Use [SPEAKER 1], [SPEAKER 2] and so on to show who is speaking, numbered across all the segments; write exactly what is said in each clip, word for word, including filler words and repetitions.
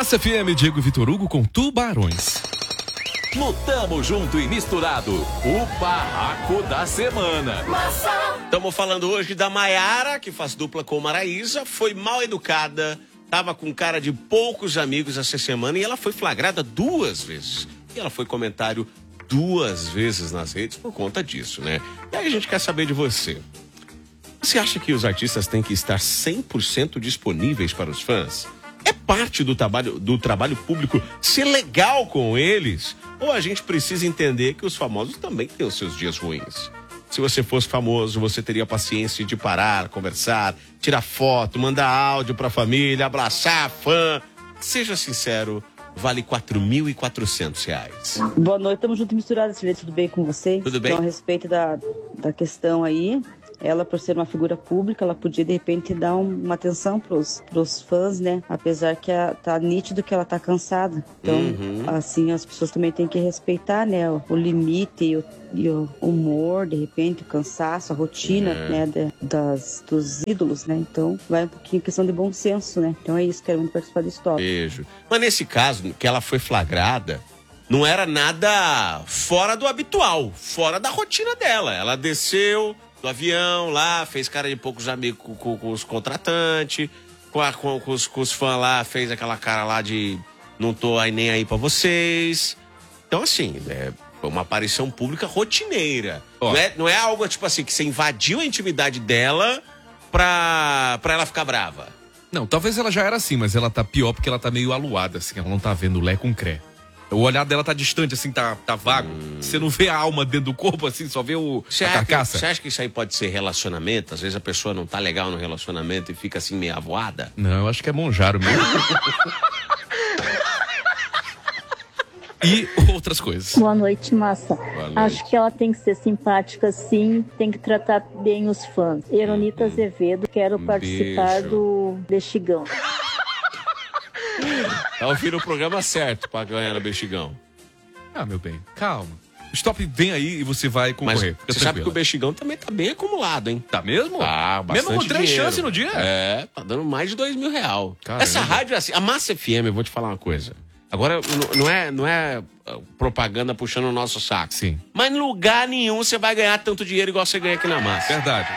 [SPEAKER 1] Massa F M, Diego e Vitor Hugo com Tubarões.
[SPEAKER 2] No Tamo Junto e Misturado, o barraco da semana.
[SPEAKER 3] Estamos falando hoje da Maiara, que faz dupla com Maraísa, foi mal educada, tava com cara de poucos amigos essa semana e ela foi flagrada duas vezes. E ela foi comentário duas vezes nas redes por conta disso, né? E aí a gente quer saber de você. Você acha que os artistas têm que estar cem por cento disponíveis para os fãs? É parte do trabalho, do trabalho público ser legal com eles? Ou a gente precisa entender que os famosos também têm os seus dias ruins? Se você fosse famoso, você teria paciência de parar, conversar, tirar foto, mandar áudio pra família, abraçar fã. Seja sincero, vale quatro mil e quatrocentos reais.
[SPEAKER 4] Boa noite, tamo junto e misturado, Silvia, tudo bem com vocês?
[SPEAKER 3] Tudo bem?
[SPEAKER 4] Então, a respeito da, da questão aí, ela, por ser uma figura pública, ela podia, de repente, dar um, uma atenção pros, pros fãs, né? Apesar que a, tá nítido que ela tá cansada. Então, uhum. assim, as pessoas também têm que respeitar, né? O, o limite e o, e o humor, de repente, o cansaço, a rotina, é. né? De, das, dos ídolos, né? Então, vai um pouquinho questão de bom senso, né? Então é isso, quero muito participar desse tópico.
[SPEAKER 3] Beijo. Mas nesse caso, que ela foi flagrada, não era nada fora do habitual, fora da rotina dela. Ela desceu do avião lá, fez cara de poucos amigos com, com, com os contratantes, com, a, com, com, os, com os fãs lá, fez aquela cara lá de não tô aí nem aí pra vocês. Então, assim, é uma aparição pública rotineira. Oh. Não, é, não é algo, tipo assim, que você invadiu a intimidade dela pra, pra ela ficar brava.
[SPEAKER 1] Não, talvez ela já era assim, mas ela tá pior porque ela tá meio aluada, assim, ela não tá vendo Lé com Cré. O olhar dela tá distante, assim, tá, tá vago. Hum. Você não vê a alma dentro do corpo, assim, só vê o, a carcaça.
[SPEAKER 3] Você acha que isso aí pode ser relacionamento? Às vezes a pessoa não tá legal no relacionamento e fica assim meio avoada?
[SPEAKER 1] Não, eu acho que é Monjaro mesmo. E outras coisas.
[SPEAKER 5] Boa noite, Massa.
[SPEAKER 3] Boa noite.
[SPEAKER 5] Acho que ela tem que ser simpática, sim, tem que tratar bem os fãs. Eronita hum. Azevedo, quero
[SPEAKER 3] um
[SPEAKER 5] participar
[SPEAKER 3] beijo.
[SPEAKER 5] do Bexigão.
[SPEAKER 3] Tá ouvindo o programa certo pra ganhar no Bexigão.
[SPEAKER 1] Ah, meu bem, calma. O stop vem aí e você vai concorrer.
[SPEAKER 3] Mas você sabe que o Bexigão também tá bem acumulado, hein?
[SPEAKER 1] Tá mesmo?
[SPEAKER 3] Tá, bastante
[SPEAKER 1] mesmo com três
[SPEAKER 3] dinheiro.
[SPEAKER 1] chances no dia?
[SPEAKER 3] É, tá dando mais de dois mil real.
[SPEAKER 1] Caramba.
[SPEAKER 3] Essa rádio é assim, a Massa F M, eu vou te falar uma coisa. Agora, não é, não é propaganda puxando o nosso saco.
[SPEAKER 1] Sim.
[SPEAKER 3] Mas em lugar nenhum você vai ganhar tanto dinheiro igual você ganha aqui na Massa.
[SPEAKER 1] Verdade.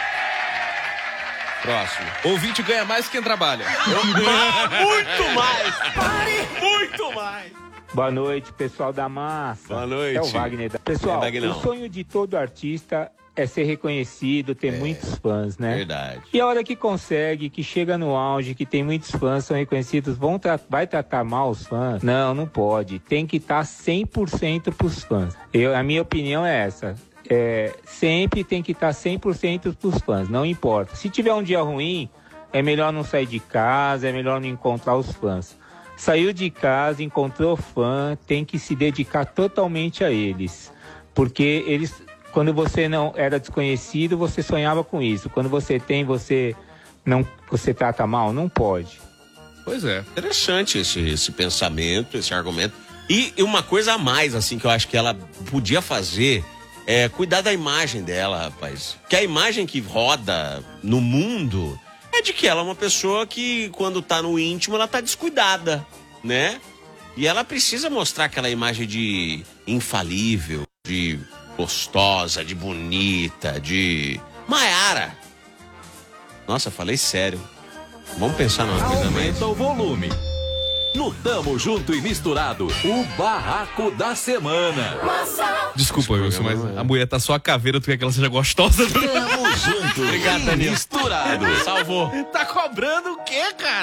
[SPEAKER 3] Próximo.
[SPEAKER 1] Ouvinte ganha mais que quem trabalha.
[SPEAKER 3] Eu, muito mais. Muito mais.
[SPEAKER 6] Boa noite, pessoal da Massa.
[SPEAKER 3] Boa noite.
[SPEAKER 6] É o Wagner. Da... Pessoal,
[SPEAKER 3] é
[SPEAKER 6] o sonho de todo artista é ser reconhecido, ter é, muitos fãs, né?
[SPEAKER 3] Verdade.
[SPEAKER 6] E a hora que consegue, que chega no auge, que tem muitos fãs, são reconhecidos, vão tra... vai tratar mal os fãs? Não, não pode. Tem que estar cem por cento pros fãs. Eu, a minha opinião é essa. É, sempre tem que estar cem por cento pros fãs, não importa. Se tiver um dia ruim, é melhor não sair de casa, é melhor não encontrar os fãs. Saiu de casa, encontrou fã, tem que se dedicar totalmente a eles. Porque eles, quando você não era desconhecido, você sonhava com isso. Quando você tem, você não, você trata mal, não pode.
[SPEAKER 3] Pois é, interessante esse, esse pensamento, esse argumento. E uma coisa a mais, assim, que eu acho que ela podia fazer é cuidar da imagem dela, rapaz. Que a imagem que roda no mundo é de que ela é uma pessoa que, quando tá no íntimo, ela tá descuidada, né? E ela precisa mostrar aquela imagem de infalível, de gostosa, de bonita, de Maiara. Nossa, falei sério. Vamos pensar numa coisa mais.
[SPEAKER 2] Aumenta o volume. No Tamo Junto e Misturado, o barraco da semana.
[SPEAKER 1] Desculpa, Wilson, mas a mulher tá só a caveira, tu quer que ela seja gostosa?
[SPEAKER 2] Tamo Junto.
[SPEAKER 3] Obrigado, Danilo.
[SPEAKER 2] Misturado.
[SPEAKER 3] Salvou.
[SPEAKER 1] Tá cobrando o quê, cara?